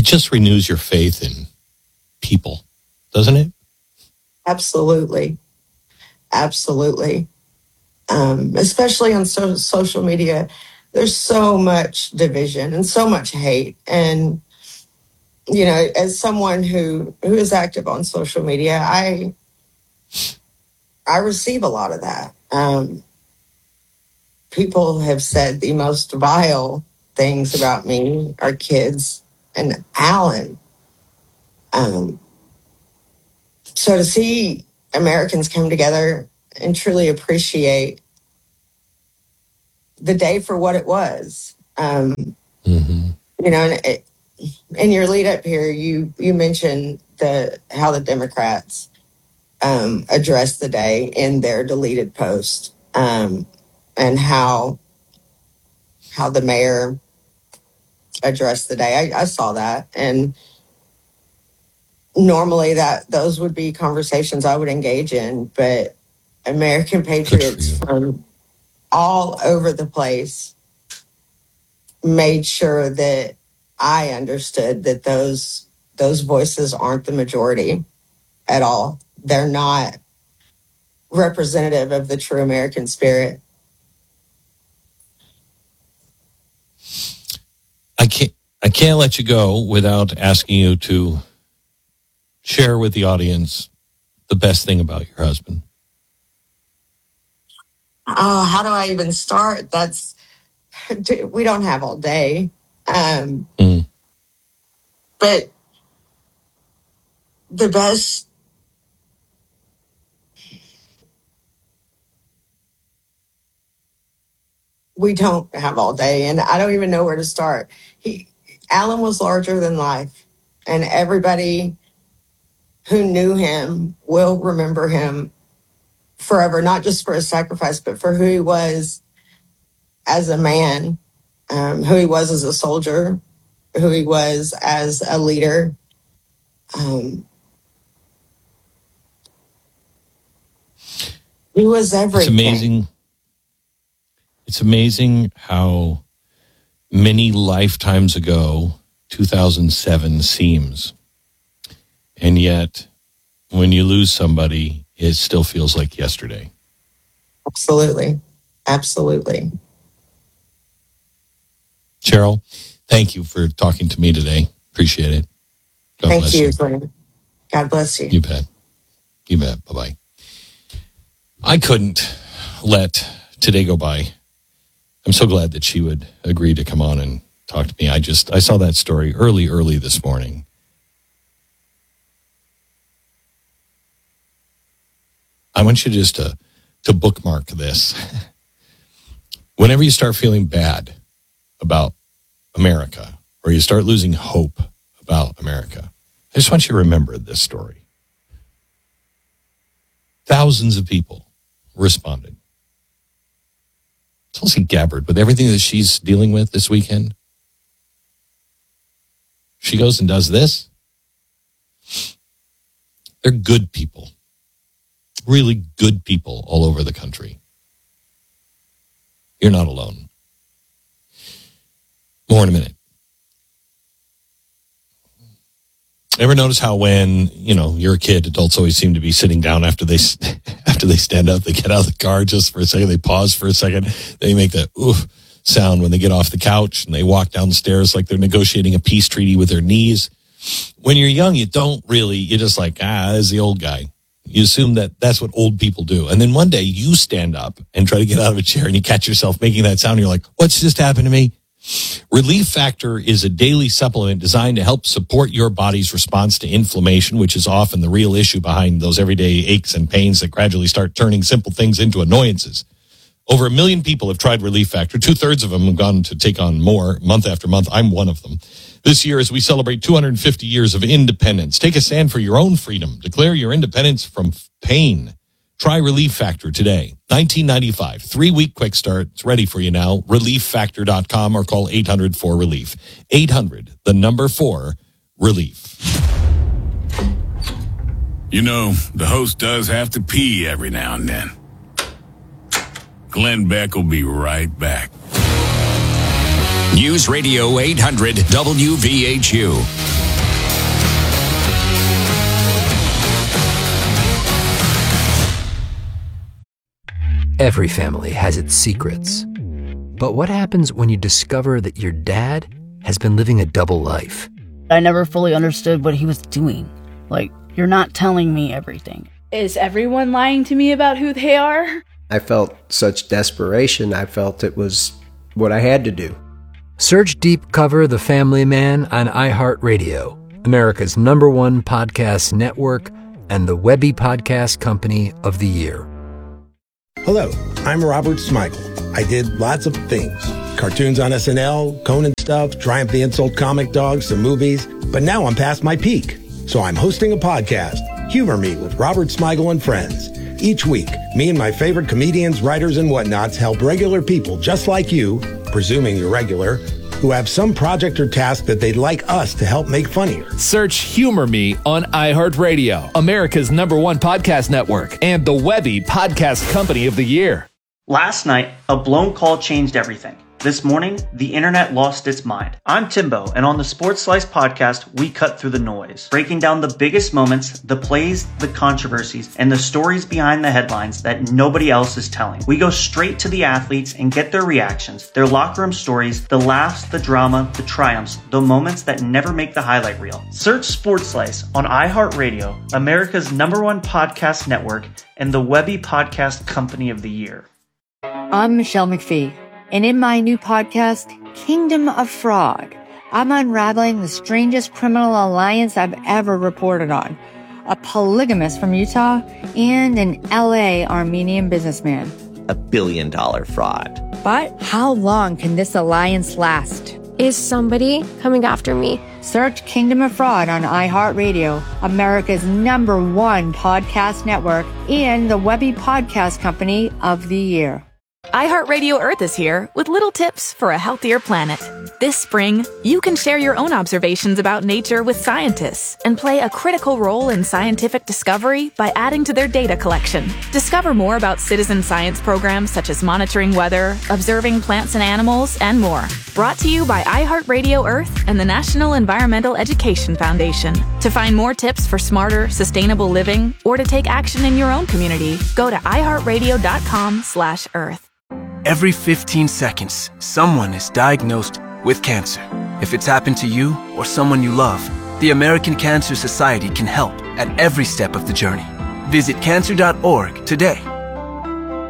just renews your faith in people, doesn't it? Absolutely. Absolutely. Especially on social media, there's so much division and so much hate. And, you know, as someone who is active on social media, I receive a lot of that. People have said the most vile things about me, our kids, and Alan. So to see Americans come together and truly appreciate the day for what it was, you know, and in your lead up here, you mentioned how the Democrats addressed the day in their deleted post, and how the mayor addressed the day. I saw that, and normally those would be conversations I would engage in, but American patriots from all over the place made sure that I understood that those voices aren't the majority at all. They're not representative of the true American spirit. I can't let you go without asking you to share with the audience the best thing about your husband. Oh, how do I even start? We don't have all day. But the best, we don't have all day, and I don't even know where to start. Alan was larger than life, and everybody who knew him will remember him forever, not just for his sacrifice, but for who he was as a man, who he was as a soldier, who he was as a leader. He was everything. It's amazing how many lifetimes ago 2007 seems. And yet, when you lose somebody, it still feels like yesterday. Absolutely. Absolutely. Cheryl, thank you for talking to me today. Appreciate it. Thank you, Glenn. God bless you. You bet. You bet. Bye-bye. I couldn't let today go by. I'm so glad that she would agree to come on and talk to me. I saw that story early this morning. I want you just to bookmark this. Whenever you start feeling bad about America, or you start losing hope about America, I just want you to remember this story. Thousands of people responded. Tulsi Gabbard, with everything that she's dealing with this weekend, she goes and does this. They're good people. Really good people all over the country. You're not alone. More in a minute. Ever notice how when, you're a kid, adults always seem to be sitting down after they stand up, they get out of the car just for a second, they pause for a second, they make that oof sound when they get off the couch and they walk down the stairs like they're negotiating a peace treaty with their knees. When you're young, you're just like, this is the old guy. You assume that that's what old people do. And then one day you stand up and try to get out of a chair and you catch yourself making that sound. And you're like, what's just happened to me? Relief Factor is a daily supplement designed to help support your body's response to inflammation, which is often the real issue behind those everyday aches and pains that gradually start turning simple things into annoyances. Over 1 million people have tried Relief Factor. 2/3 of them have gone to take on more month after month. I'm one of them. This year, as we celebrate 250 years of independence, take a stand for your own freedom. Declare your independence from pain. Try Relief Factor today. $19.95. 3-week quick start. It's ready for you now. ReliefFactor.com or call 800-4RELIEF. 800-4-RELIEF. The host does have to pee every now and then. Glenn Beck will be right back. News Radio 800 WVHU. Every family has its secrets. But what happens when you discover that your dad has been living a double life? I never fully understood what he was doing. Like, you're not telling me everything. Is everyone lying to me about who they are? I felt such desperation. I felt it was what I had to do. Search Deep Cover The Family Man on iHeartRadio, America's #1 podcast network and the Webby Podcast Company of the Year. Hello, I'm Robert Smigel. I did lots of things. Cartoons on SNL, Conan stuff, Triumph the Insult Comic Dog, some movies. But now I'm past my peak. So I'm hosting a podcast, Humor Me with Robert Smigel and Friends. Each week, me and my favorite comedians, writers, and whatnots help regular people just like you, presuming you're regular, who have some project or task that they'd like us to help make funnier. Search Humor Me on iHeartRadio, America's #1 podcast network, and the Webby Podcast Company of the Year. Last night, a blown call changed everything. This morning, the internet lost its mind. I'm Timbo, and on the Sports Slice podcast, we cut through the noise, breaking down the biggest moments, the plays, the controversies, and the stories behind the headlines that nobody else is telling. We go straight to the athletes and get their reactions, their locker room stories, the laughs, the drama, the triumphs, the moments that never make the highlight reel. Search Sports Slice on iHeartRadio, America's #1 podcast network, and the Webby Podcast Company of the Year. I'm Michelle McPhee. And in my new podcast, Kingdom of Fraud, I'm unraveling the strangest criminal alliance I've ever reported on. A polygamist from Utah and an LA Armenian businessman. $1 billion fraud. But how long can this alliance last? Is somebody coming after me? Search Kingdom of Fraud on iHeartRadio, America's #1 podcast network, and the Webby Podcast Company of the Year. iHeartRadio Earth is here with little tips for a healthier planet. This spring, you can share your own observations about nature with scientists and play a critical role in scientific discovery by adding to their data collection. Discover more about citizen science programs such as monitoring weather, observing plants and animals, and more. Brought to you by iHeartRadio Earth and the National Environmental Education Foundation. To find more tips for smarter, sustainable living or to take action in your own community, go to iHeartRadio.com/Earth. Every 15 seconds, someone is diagnosed with cancer. If it's happened to you or someone you love, the American Cancer Society can help at every step of the journey. Visit cancer.org today